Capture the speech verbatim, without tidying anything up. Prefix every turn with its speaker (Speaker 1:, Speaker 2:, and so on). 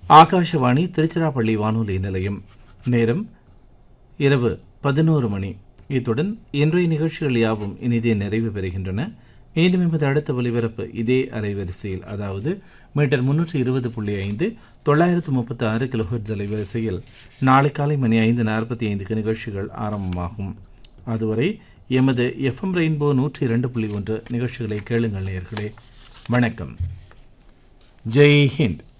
Speaker 1: ஆகாஷவாணி திருச்சிராப்பள்ளி வானொலி நிலையம். நேரம் இரவு பதினோரு மணி. இத்துடன் இன்றைய நிகழ்ச்சிகள் யாவும் இனிதே நிறைவு பெறுகின்றன. மீண்டும் எமது அடுத்த ஒலிபரப்பு இதே அலைவரிசையில், அதாவது மீட்டர் முன்னூற்றி இருபது புள்ளி ஐந்து தொள்ளாயிரத்து முப்பத்தி ஆறு கிலோஹெர்ட்ஸ் அலைவரிசையில் நாளை காலை மணி ஐந்து நாற்பத்தி ஐந்துக்கு நிகழ்ச்சிகள் ஆரம்பமாகும். அதுவரை எமது எஃப்எம் ரெயின்போ நூற்றி இரண்டு புள்ளி ஒன்று நிகழ்ச்சிகளை கேளுங்கள் நேயர்களே. வணக்கம். ஜெய் ஹிந்த்.